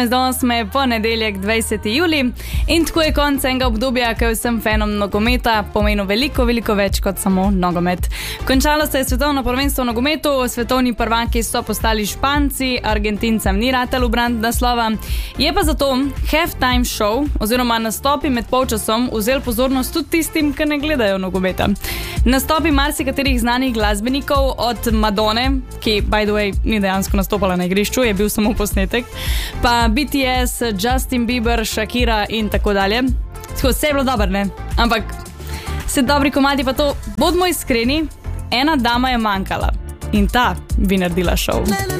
Danes je ponedeljek 20. julij in tako je konec enega obdobja, ki je vsem fanom nogometa pomenil veliko, veliko več kot samo nogomet. Končalo se je svetovno prvenstvo v nogometu, svetovni prvaki so postali Španci, Argentincem ni ratal ubraniti naslova. Je pa zato halftime show oziroma nastopi med polčasom vzel pozornost tudi tistim, ki ne gledajo nogometa. Nastopi marsikaterih znanih glasbenikov od Madone, ki by the way ni dejansko nastopala na igrišču, je bil samo posnetek, pa BTS, Justin Bieber, Shakira in tako dalje. Tako, vse je bilo dobro, ne? Ampak vse dobri komadi pa to, bodimo iskreni, ena dama je manjkala in ta bi naredila šov.